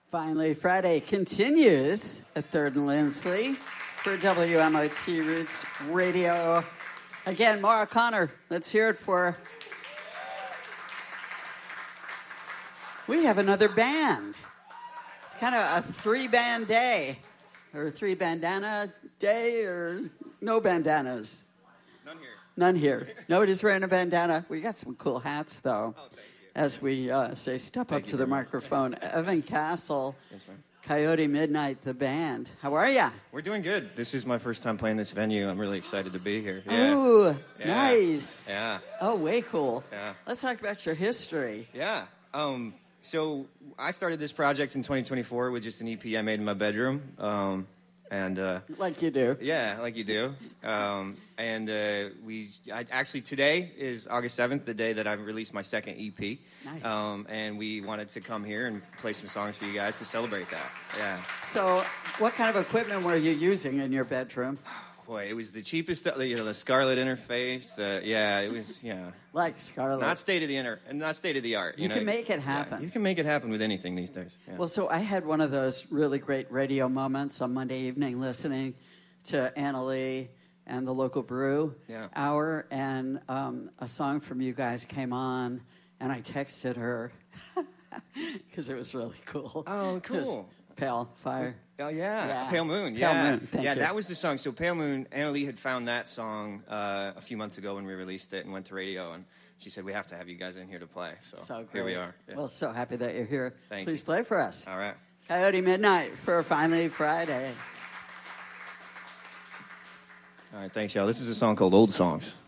Finally, Friday continues at 3rd and Lindsley for WMOT Roots Radio. Again, Maura Connor, let's hear it for her. We have another band. It's kind of a 3-band day, or a 3-bandana day, or no bandanas. None here. None here. Nobody's wearing a bandana. We got some cool hats, though. Oh, thank you. As we say, step up to the microphone. Evan Castle, Yes, ma'am. Coyote Midnight, the band. How are ya? We're doing good. This is my first time playing this venue. I'm really excited to be here. Yeah. Ooh, Yeah. nice. Yeah. Oh, way cool. Yeah. Let's talk about your history. Yeah. So I started this project in 2024 with just an EP I made in my bedroom. Like you do. Yeah, like you do. Actually today is August 7th, the day that I released my second EP. Nice. And we wanted to come here and play some songs for you guys to celebrate that. Yeah. So what kind of equipment were you using in your bedroom? Boy, it was the cheapest stuff. The Scarlett interface. It was. Like Scarlett. Not state of the art. You can make it happen. Yeah, you can make it happen with anything these days. Yeah. Well, so I had one of those really great radio moments on Monday evening listening to Anna Lee and the Local Brew Hour, and a song from you guys came on, and I texted her because it was really cool. Oh, cool. Pale Fire. Oh, yeah. Pale Moon. Pale Moon, thank you. That was the song. So Pale Moon, Anna Lee had found that song a few months ago when we released it and went to radio, and she said, we have to have you guys in here to play. So great. Here we are. Yeah. Well, so happy that you're here. Thank Please you. play for us. All right. Coyote Midnight for Finally Friday. All right, thanks, y'all. This is a song called Old Songs.